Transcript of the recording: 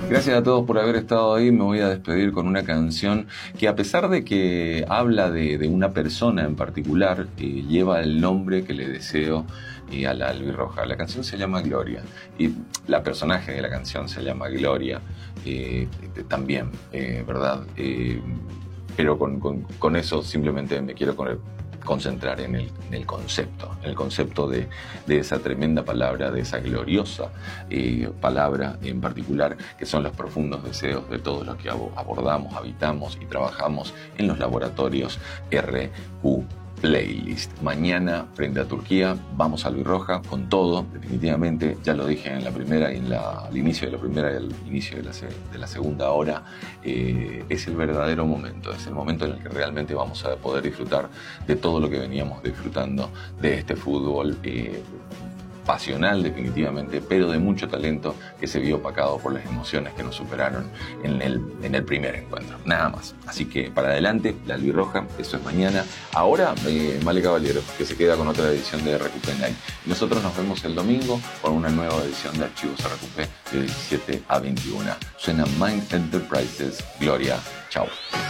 Gracias a todos por haber estado ahí. Me voy a despedir con una canción que, a pesar de que habla de una persona en particular, lleva el nombre que le deseo a la albirroja. La canción se llama Gloria y la personaje de la canción se llama Gloria también, ¿verdad? Pero con eso simplemente me quiero concentrar en el concepto de esa tremenda palabra, de esa gloriosa palabra en particular, que son los profundos deseos de todos los que abordamos, habitamos y trabajamos en los laboratorios RQ Playlist. Mañana, frente a Turquía, vamos a Albirroja con todo, definitivamente. Ya lo dije en la primera y al inicio de la primera y al inicio de la segunda hora. Es el verdadero momento, es el momento en el que realmente vamos a poder disfrutar de todo lo que veníamos disfrutando de este fútbol pasional, definitivamente, pero de mucho talento, que se vio opacado por las emociones que nos superaron en el primer encuentro. Nada más. Así que para adelante, la albirroja, eso es mañana. Ahora, Male Caballero, que se queda con otra edición de RQP Night. Nosotros nos vemos el domingo con una nueva edición de Archivos RQP de 17 a 21. Suena Mind Enterprises. Gloria. Chao.